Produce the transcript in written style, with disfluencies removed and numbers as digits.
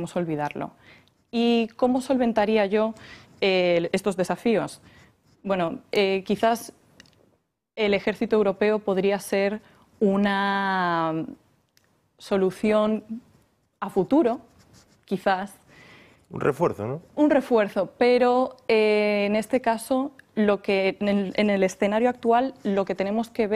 podemos olvidarlo. ¿Y cómo solventaría yo estos desafíos? Bueno, quizás el ejército europeo podría ser una solución a futuro, quizás. Un refuerzo, ¿no? Un refuerzo, pero en este caso, en el escenario actual, lo que tenemos que ver